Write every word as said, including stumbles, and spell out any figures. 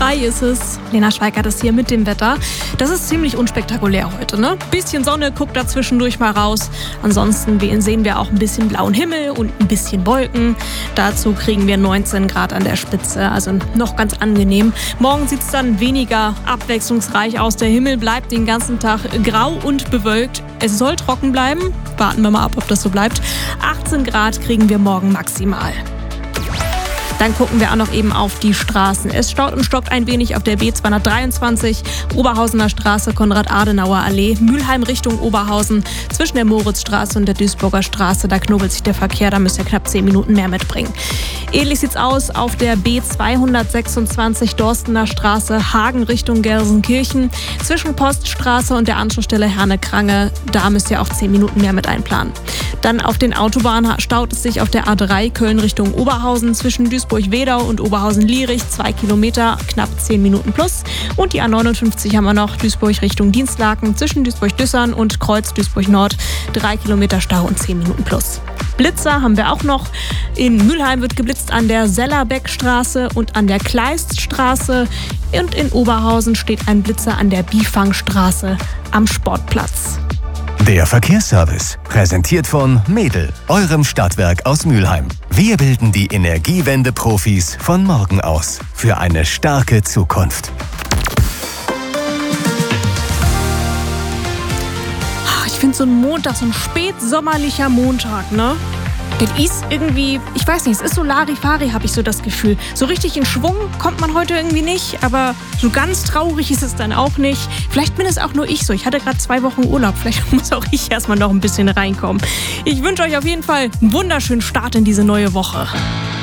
drei ist es. Lena Schweikert ist hier mit dem Wetter. Das ist ziemlich unspektakulär heute, ne? Bisschen Sonne guckt da zwischendurch mal raus. Ansonsten sehen wir auch ein bisschen blauen Himmel und ein bisschen Wolken. Dazu kriegen wir neunzehn Grad an der Spitze, also noch ganz angenehm. Morgen sieht es dann weniger abwechslungsreich aus. Der Himmel bleibt den ganzen Tag grau und bewölkt. Es soll trocken bleiben. Warten wir mal ab, ob das so bleibt. achtzehn Grad kriegen wir morgen maximal. Dann gucken wir auch noch eben auf die Straßen. Es staut und stockt ein wenig auf der B zweihundertdreiundzwanzig, Oberhausener Straße, Konrad-Adenauer-Allee, Mülheim Richtung Oberhausen, zwischen der Moritzstraße und der Duisburger Straße. Da knobelt sich der Verkehr, da müsst ihr knapp zehn Minuten mehr mitbringen. Ähnlich sieht's aus auf der B zweihundertsechsundzwanzig, Dorstener Straße, Hagen Richtung Gelsenkirchen, zwischen Poststraße und der Anschlussstelle Herne-Krange. Da müsst ihr auch zehn Minuten mehr mit einplanen. Dann auf den Autobahnen staut es sich auf der A drei Köln Richtung Oberhausen, zwischen Duisburg-Wedau und Oberhausen-Lierich, zwei Kilometer, knapp zehn Minuten plus. Und die A neunundfünfzig haben wir noch, Duisburg Richtung Dienstlaken, zwischen Duisburg-Düssern und Kreuz Duisburg-Nord, drei Kilometer Stau und zehn Minuten plus. Blitzer haben wir auch noch. In Mülheim wird geblitzt an der Sellerbeckstraße und an der Kleiststraße. Und in Oberhausen steht ein Blitzer an der Bifangstraße am Sportplatz. Der Verkehrsservice, präsentiert von Medel, eurem Stadtwerk aus Mülheim. Wir bilden die Energiewende-Profis von morgen aus für eine starke Zukunft. Ich finde so ein Montag, so ein spätsommerlicher Montag, ne? Das ist irgendwie, ich weiß nicht, es ist so Larifari, habe ich so das Gefühl. So richtig in Schwung kommt man heute irgendwie nicht, aber so ganz traurig ist es dann auch nicht. Vielleicht bin es auch nur ich so. Ich hatte gerade zwei Wochen Urlaub, vielleicht muss auch ich erstmal noch ein bisschen reinkommen. Ich wünsche euch auf jeden Fall einen wunderschönen Start in diese neue Woche.